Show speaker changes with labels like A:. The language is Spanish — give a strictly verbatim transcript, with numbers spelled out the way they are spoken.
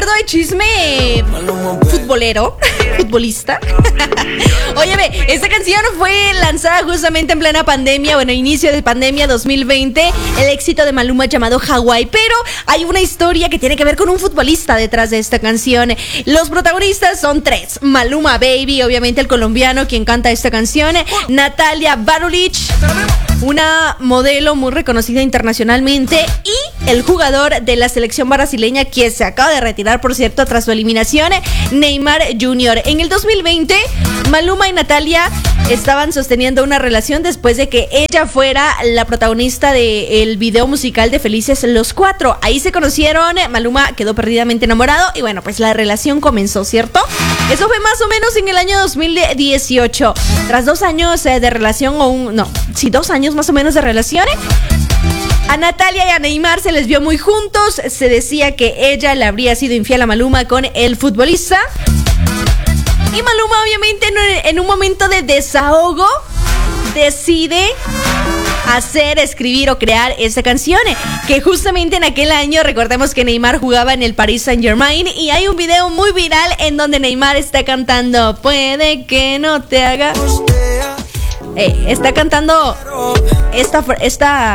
A: acuerdo de chisme futbolero, futbolista. Oye, ve, esta canción fue lanzada justamente en plena pandemia, bueno, inicio de pandemia dos mil veinte, el éxito de Maluma llamado Hawaii, pero hay una historia que tiene que ver con un futbolista detrás de esta canción. Los protagonistas son tres: Maluma Baby, obviamente el colombiano quien canta esta canción, Natalia Barulich, una modelo muy reconocida internacionalmente, y el jugador de la selección brasileña quien se acaba de retirar, por cierto, tras su eliminación, Neymar junior En el dos mil veinte, Maluma y Natalia estaban sosteniendo una relación después de que ella fuera la protagonista del video musical de Felices los Cuatro. Ahí se conocieron, Maluma quedó perdidamente enamorado y bueno, pues la relación comenzó, ¿cierto? Eso fue más o menos en el año dos mil dieciocho. Tras dos años de relación, o un, no, sí, dos años más o menos de relación, a Natalia y a Neymar se les vio muy juntos. Se decía que ella le habría sido infiel a Maluma con el futbolista. Y Maluma, obviamente, en un momento de desahogo, decide hacer, escribir o crear esta canción, que justamente en aquel año, recordemos que Neymar jugaba en el Paris Saint-Germain, y hay un video muy viral en donde Neymar está cantando "Puede que no te haga". Eh, está cantando esta, esta